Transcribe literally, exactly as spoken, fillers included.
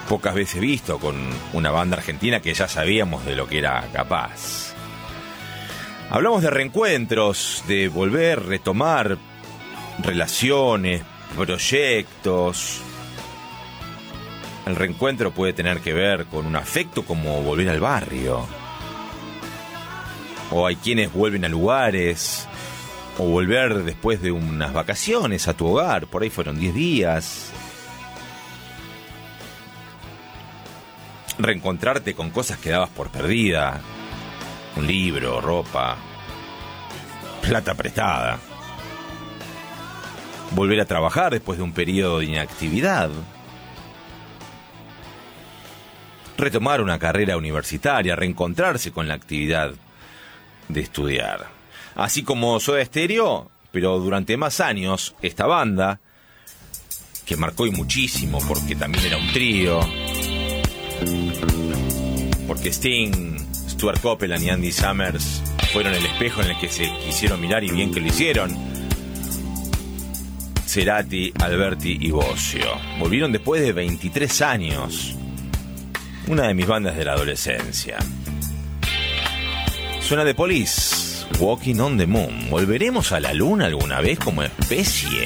pocas veces visto con una banda argentina que ya sabíamos de lo que era capaz. Hablamos de reencuentros, de volver, retomar relaciones, proyectos. El reencuentro puede tener que ver con un afecto como volver al barrio. O hay quienes vuelven a lugares, o volver después de unas vacaciones a tu hogar, por ahí fueron diez días. Reencontrarte con cosas que dabas por perdida. Un libro, ropa, plata prestada. Volver a trabajar después de un periodo de inactividad. Retomar una carrera universitaria, reencontrarse con la actividad de estudiar. Así como Soda Stereo, pero durante más años, esta banda, que marcó y muchísimo porque también era un trío, porque Sting, Stuart Copeland y Andy Summers fueron el espejo en el que se quisieron mirar, y bien que lo hicieron. Cerati, Alberti y Bosio volvieron después de veintitrés años. Una de mis bandas de la adolescencia. Suena The Police, Walking on the Moon. ¿Volveremos a la luna alguna vez como especie?